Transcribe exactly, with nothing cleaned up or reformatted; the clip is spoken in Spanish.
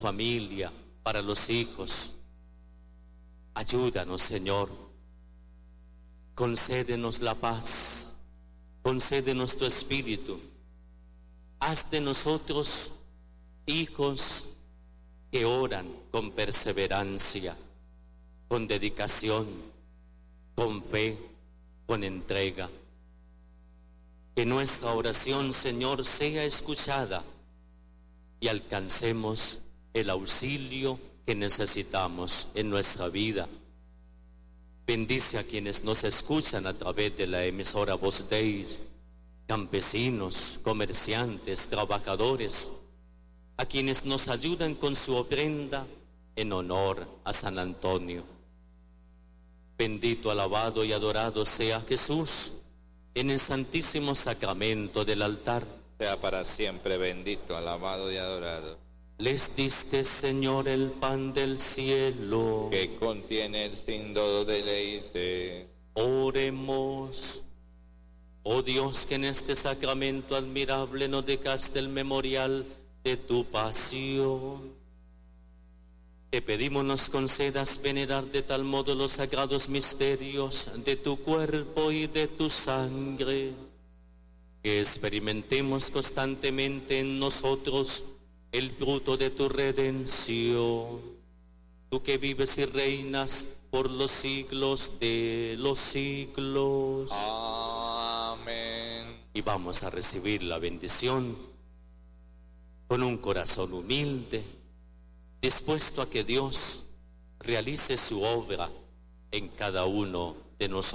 familia, para los hijos. Ayúdanos, Señor. Concédenos la paz, concédenos tu espíritu. Haz de nosotros hijos que oran con perseverancia, con dedicación, con fe, con entrega. Que nuestra oración, Señor, sea escuchada y alcancemos el auxilio que necesitamos en nuestra vida. Bendice a quienes nos escuchan a través de la emisora Voz Dei, campesinos, comerciantes, trabajadores, a quienes nos ayudan con su ofrenda en honor a San Antonio. Bendito, alabado y adorado sea Jesús en el santísimo sacramento del altar. Sea para siempre bendito, alabado y adorado. Les diste, Señor, el pan del cielo, que contiene el sin todo deleite. Oremos. Oh Dios, que en este sacramento admirable nos dejaste el memorial de tu pasión. Te pedimos nos concedas venerar de tal modo los sagrados misterios de tu cuerpo y de tu sangre, que experimentemos constantemente en nosotros el fruto de tu redención. Tú que vives y reinas por los siglos de los siglos. Amén. Y vamos a recibir la bendición con un corazón humilde, dispuesto a que Dios realice su obra en cada uno de nosotros.